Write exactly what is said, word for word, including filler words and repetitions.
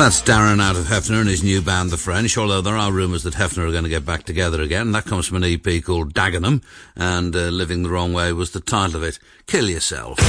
That's Darren out of Hefner and his new band, The French, although there are rumours that Hefner are going to get back together again. That comes from an E P called Dagenham, and uh, Living the Wrong Way was the title of it. Kill Yourself.